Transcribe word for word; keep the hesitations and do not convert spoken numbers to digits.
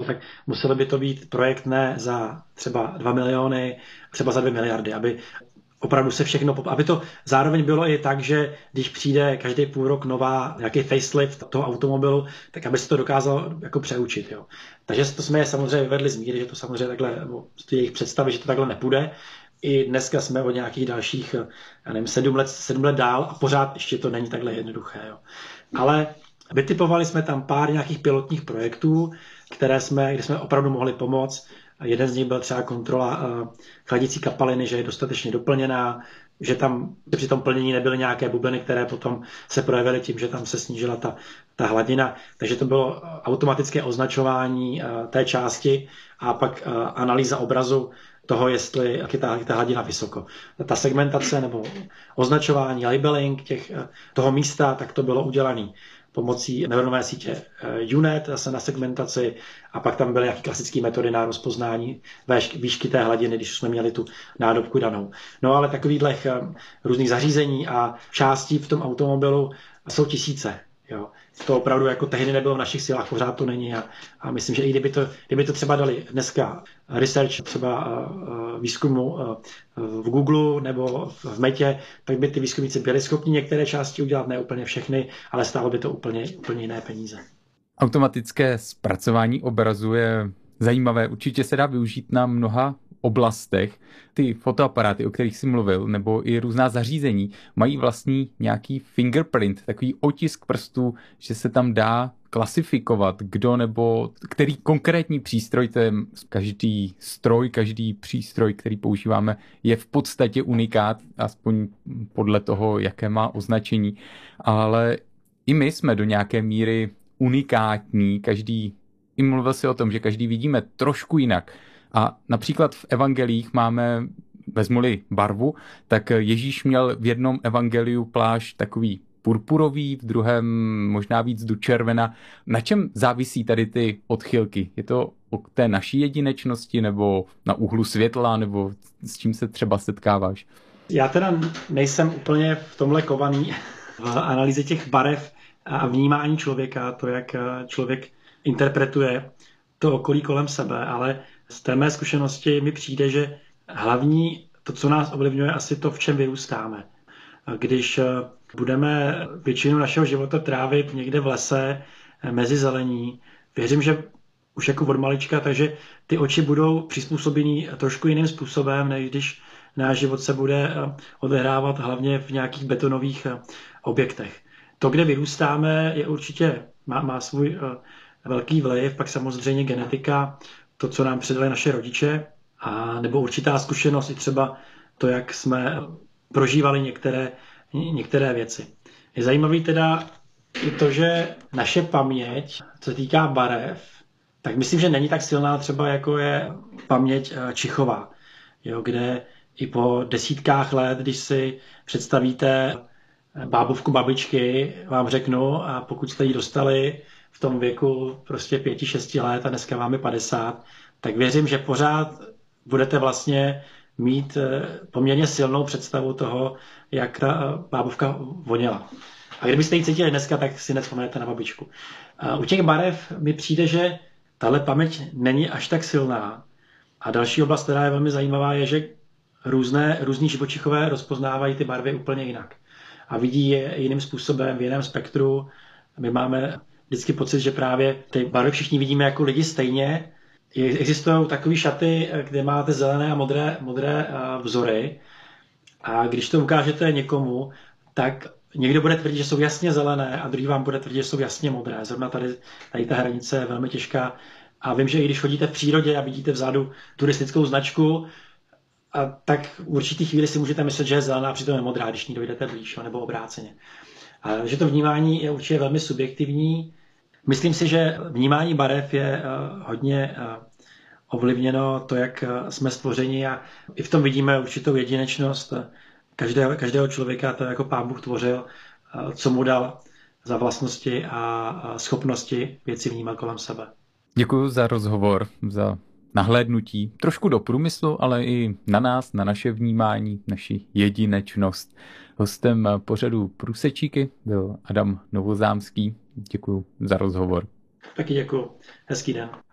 tak muselo by to být projekt ne za třeba dva miliony, třeba za dvě miliardy, aby opravdu se všechno, aby to zároveň bylo i tak, že když přijde každý půl rok nová nějaký facelift toho automobilu, tak aby se to dokázalo jako přeučit. Jo. Takže to jsme je samozřejmě vyvedli z míry, že to samozřejmě takhle, nebo z jejich představy, že to takhle nepůjde. I dneska jsme o nějakých dalších, já nevím, sedm let, sedm let dál a pořád ještě to není takhle jednoduché. Jo. Ale vytipovali jsme tam pár nějakých pilotních projektů, které jsme, kde jsme opravdu mohli pomoct. Jeden z nich byl třeba kontrola uh, chladicí kapaliny, že je dostatečně doplněná, že tam při tom plnění nebyly nějaké bubliny, které potom se projevily tím, že tam se snížila ta, ta hladina. Takže to bylo automatické označování uh, té části a pak uh, analýza obrazu toho, jestli je ta, ta hladina vysoko. Ta segmentace nebo označování, labeling těch, uh, toho místa, tak to bylo udělané pomocí neuronové sítě U N E T, zase na segmentaci, a pak tam byly nějaké klasické metody na rozpoznání výšky té hladiny, když jsme měli tu nádobku danou. No ale takových různých zařízení a částí v tom automobilu jsou tisíce. Jo. To opravdu jako tehdy nebylo v našich silách, pořád to není a, a myslím, že i kdyby to, kdyby to třeba dali dneska research, třeba uh, výzkumu uh, v Google nebo v Metě, tak by ty výzkumníci byli schopni některé části udělat, ne úplně všechny, ale stálo by to úplně, úplně jiné peníze. Automatické zpracování obrazu je zajímavé, určitě se dá využít na mnoha oblastech. Ty fotoaparáty, o kterých jsi mluvil, nebo i různá zařízení, mají vlastní nějaký fingerprint, takový otisk prstů, že se tam dá klasifikovat, kdo nebo který konkrétní přístroj, to je každý stroj, každý přístroj, který používáme, je v podstatě unikát, aspoň podle toho, jaké má označení. Ale i my jsme do nějaké míry unikátní, každý, i mluvil si o tom, že každý vidíme trošku jinak. A například v evangelích máme, vezmu-li barvu, tak Ježíš měl v jednom evangeliu plášť takový purpurový, v druhém možná víc do červena. Na čem závisí tady ty odchylky? Je to o té naší jedinečnosti nebo na úhlu světla, nebo s čím se třeba setkáváš? Já teda nejsem úplně v tomhle kovaný v analýze těch barev a vnímání člověka, to, jak člověk interpretuje to okolí kolem sebe, ale z té mé zkušenosti mi přijde, že hlavní, to, co nás ovlivňuje, asi to, v čem vyrůstáme. Když budeme většinu našeho života trávit někde v lese, mezi zelení, věřím, že už jako od malička, takže ty oči budou přizpůsobený trošku jiným způsobem, než když náš život se bude odehrávat hlavně v nějakých betonových objektech. To, kde vyrůstáme, je určitě, má, má svůj velký vliv, pak samozřejmě genetika, to, co nám předali naše rodiče, a nebo určitá zkušenost i třeba to, jak jsme prožívali některé, některé věci. Je zajímavý teda i to, že naše paměť, co se týká barev, tak myslím, že není tak silná třeba jako je paměť čichová, jo, kde i po desítkách let, když si představíte bábovku babičky, vám řeknu, a pokud jste ji dostali v tom věku prostě pěti, šesti let a dneska máme padesát, tak věřím, že pořád budete vlastně mít poměrně silnou představu toho, jak ta bábovka voněla. A kdybyste ji cítili dneska, tak si nevzpomenete na babičku. A u těch barev mi přijde, že tahle paměť není až tak silná. A další oblast, která je velmi zajímavá, je, že různé, různí živočichové rozpoznávají ty barvy úplně jinak. A vidí je jiným způsobem, v jiném spektru. My máme vždycky pocit, že právě ty barvy všichni vidíme jako lidi stejně. Existují takové šaty, kde máte zelené a modré, modré vzory. A když to ukážete někomu, tak někdo bude tvrdit, že jsou jasně zelené a druhý vám bude tvrdit, že jsou jasně modré. Zrovna tady, tady ta hranice je velmi těžká. A vím, že i když chodíte v přírodě a vidíte vzadu turistickou značku, a tak v určitý chvíli si můžete myslet, že je zelená, přitom je modrá, když ní dojdete blíž, nebo obráceně. A že to vnímání je určitě velmi subjektivní. Myslím si, že vnímání barev je hodně ovlivněno to, jak jsme stvořeni, a i v tom vidíme určitou jedinečnost každého, každého člověka, to jako Pán Bůh tvořil, co mu dal za vlastnosti a schopnosti věci vnímat kolem sebe. Děkuji za rozhovor, za nahlédnutí trošku do průmyslu, ale i na nás, na naše vnímání, naši jedinečnost. Hostem pořadu Průsečíky byl Adam Novozámský. Děkuji za rozhovor. Taky děkuji. Hezký den.